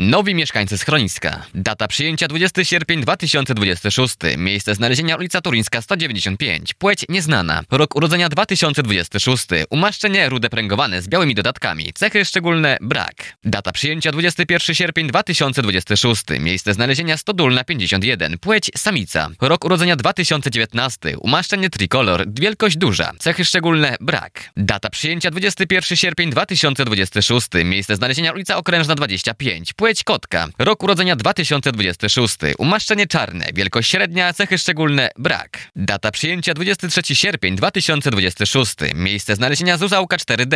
Nowi mieszkańcy schroniska. Data przyjęcia 20 sierpień 2026. Miejsce znalezienia ulica Turyńska 195. Płeć nieznana. Rok urodzenia 2026. Umaszczenie rude pręgowane z białymi dodatkami. Cechy szczególne brak. Data przyjęcia 21 sierpień 2026. Miejsce znalezienia Stodólna 51. Płeć samica. Rok urodzenia 2019. Umaszczenie trikolor. Wielkość duża. Cechy szczególne brak. Data przyjęcia 21 sierpień 2026. Miejsce znalezienia ulica Okrężna 25. Płeć kotka. Rok urodzenia 2026. Umaszczenie czarne. Wielkość średnia. Cechy szczególne brak. Data przyjęcia 23 sierpień 2026. Miejsce znalezienia Zuzałka 4D.